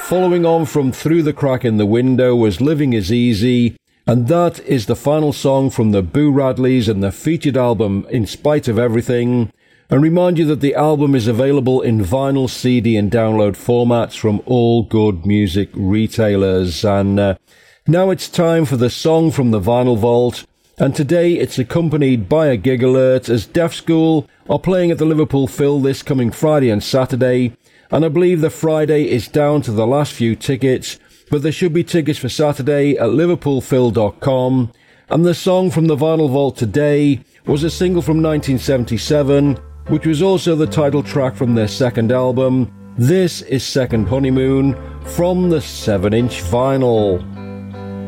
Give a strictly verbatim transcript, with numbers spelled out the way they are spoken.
Following on from Through the Crack in the Window was Living Is Easy, and that is the final song from the Boo Radleys and the featured album In Spite of Everything. And remind you that the album is available in vinyl, C D and download formats from all good music retailers. And uh, now it's time for the song from the Vinyl Vault. And today it's accompanied by a gig alert, as Deaf School are playing at the Liverpool Phil this coming Friday and Saturday. And I believe the Friday is down to the last few tickets, but there should be tickets for Saturday at liverpool phil dot com. And the song from the Vinyl Vault today was a single from nineteen seventy-seven, which was also the title track from their second album. This is Second Honeymoon from the seven inch vinyl.